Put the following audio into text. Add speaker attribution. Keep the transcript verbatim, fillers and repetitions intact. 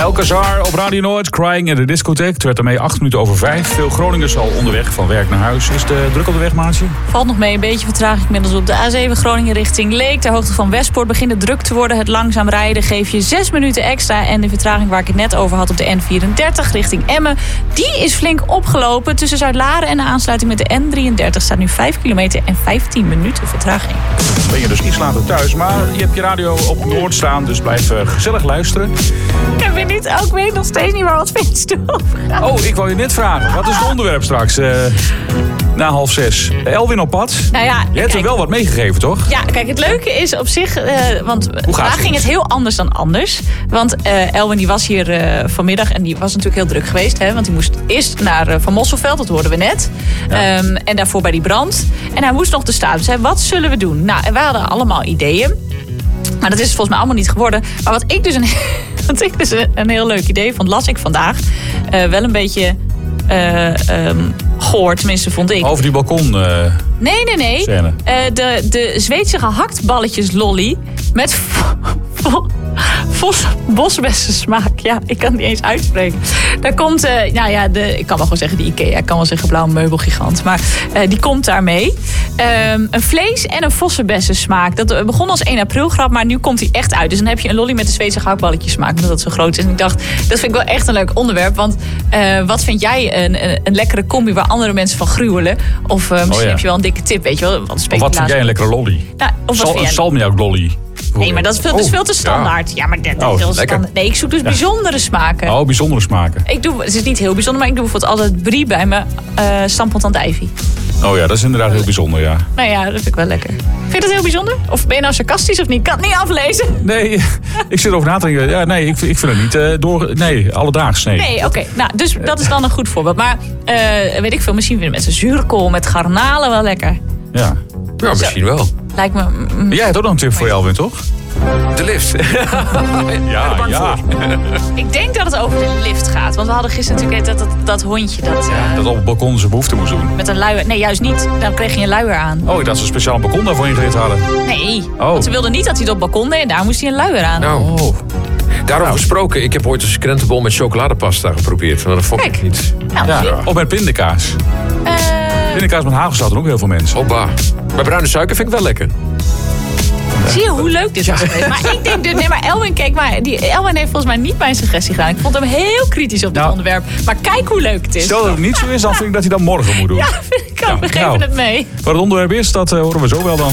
Speaker 1: El Cazar op Radio Noord, Crying in de discotheek. Het werd ermee acht minuten over vijf. Veel Groningers al onderweg van werk naar huis. Is de druk op de weg, maatje?
Speaker 2: Valt nog mee, een beetje vertraging inmiddels op de A zeven Groningen richting Leek. Ter hoogte van Westpoort begint het druk te worden. Het langzaam rijden geef je zes minuten extra. En de vertraging waar ik het net over had op de N vierendertig richting Emmen, die is flink opgelopen. Tussen Zuid-Laren en de aansluiting met de N drieëndertig staat nu vijf kilometer en vijftien minuten vertraging.
Speaker 1: Dan ben je dus iets later thuis, maar je hebt je radio op Noord staan, dus blijf uh, gezellig luisteren.
Speaker 2: Ik weet niet, ik weet nog steeds niet waar wat vindt u over gaat.
Speaker 1: Oh, ik wou je net vragen. Wat is het onderwerp straks? Uh, na half zes. Elwin op pad.
Speaker 2: Nou ja,
Speaker 1: je hebt
Speaker 2: kijk,
Speaker 1: er wel wat meegegeven, toch?
Speaker 2: Ja, kijk, het leuke is op zich, uh, want daar
Speaker 1: het?
Speaker 2: ging het heel anders dan anders. Want uh, Elwin die was hier uh, vanmiddag en die was natuurlijk heel druk geweest. Hè, want die moest eerst naar uh, Van Mosselveld, dat hoorden we net. Ja. Um, en daarvoor bij die brand. En hij moest nog de staat. Dus hij, wat zullen we doen? Nou, en wij hadden allemaal ideeën. Maar dat is volgens mij allemaal niet geworden. Maar wat ik dus een, wat ik dus een, een heel leuk idee vond, las ik vandaag. Uh, wel een beetje uh, um, goor, tenminste vond ik.
Speaker 1: Over die balkon. Uh,
Speaker 2: nee, nee, nee. Uh, de, de Zweedse gehaktballetjes lolly met Vos bosbessen smaak. Ja, ik kan het niet eens uitspreken. Daar komt, uh, nou ja, de, ik kan wel gewoon zeggen de Ikea. Ik kan wel zeggen blauwe meubelgigant. Maar uh, die komt daarmee. Um, een vlees- en een vossenbessen smaak. Dat begon als één april grap, maar nu komt hij echt uit. Dus dan heb je een lolly met de Zweedse gehaktballetjes smaak. Omdat dat zo groot is. En ik dacht, dat vind ik wel echt een leuk onderwerp. Want uh, wat vind jij een, een, een lekkere combi waar andere mensen van gruwelen? Of uh, misschien oh ja. heb je wel een dikke tip, weet je wel.
Speaker 1: Of wat vind jij een lekkere lolly?
Speaker 2: Nou, of
Speaker 1: Sal, een salmiak lolly.
Speaker 2: Nee, maar dat is veel, dat is veel te standaard. Ja, ja maar dat
Speaker 1: oh,
Speaker 2: is veel standaard. Nee, ik zoek dus ja. bijzondere smaken.
Speaker 1: Oh, bijzondere smaken.
Speaker 2: Ik doe, het is niet heel bijzonder, maar ik doe bijvoorbeeld altijd brie bij mijn uh, stampot aan de ivy.
Speaker 1: Oh ja, dat is inderdaad heel bijzonder, ja.
Speaker 2: Nou ja, dat vind ik wel lekker. Vind je dat heel bijzonder? Of ben je nou sarcastisch of niet? Ik kan het niet aflezen.
Speaker 1: Nee, ik zit erover na te denken. Ja, nee, ik, ik vind het niet uh, door. Nee, alledaags, nee.
Speaker 2: Nee, oké. Okay. Nou, dus dat is dan een goed voorbeeld. Maar uh, weet ik veel, misschien vinden mensen zuurkool met garnalen wel lekker.
Speaker 1: Ja,
Speaker 3: ja misschien wel.
Speaker 2: Lijkt me... Mm,
Speaker 1: Jij hebt ook nog een tip voor Elwin, toch?
Speaker 3: De lift.
Speaker 1: ja, ja.
Speaker 2: Ik denk dat het over de lift gaat. Want we hadden gisteren natuurlijk dat, dat, dat hondje. Dat,
Speaker 1: ja,
Speaker 2: uh,
Speaker 1: dat op het balkon zijn behoefte moest doen.
Speaker 2: Met een luier. Nee, juist niet. Dan kreeg je een luier aan.
Speaker 1: Oh, ik dacht ze speciaal een balkon daarvoor ingericht hadden.
Speaker 2: Nee,
Speaker 1: oh.
Speaker 2: want ze wilden niet dat hij het op het balkon deed. En daar moest hij een luier aan.
Speaker 3: Nou, oh. Daarover nou. gesproken, ik heb ooit een krentenbol met chocoladepasta geprobeerd. Maar dat vond
Speaker 2: Kijk.
Speaker 3: ik niet.
Speaker 2: Nou,
Speaker 1: ja, ja. Of met pindakaas. Uh... Pindakaas met hagelzout doen ook heel veel mensen.
Speaker 3: Hoppa. Bij bruine suiker vind ik wel lekker.
Speaker 2: Zie je hoe leuk dit was geweest? Maar ik denk, nee, maar Elwin, kijk maar, die Elwin heeft volgens mij niet mijn suggestie gedaan. Ik vond hem heel kritisch op dit nou, onderwerp. Maar kijk hoe leuk het is.
Speaker 1: Stel dat het niet zo is, dan vind ik dat hij dat morgen moet doen.
Speaker 2: Ja, vind ik ook. Ja, we geven
Speaker 1: nou,
Speaker 2: het mee.
Speaker 1: Wat het onderwerp is, dat uh, horen we zo wel dan.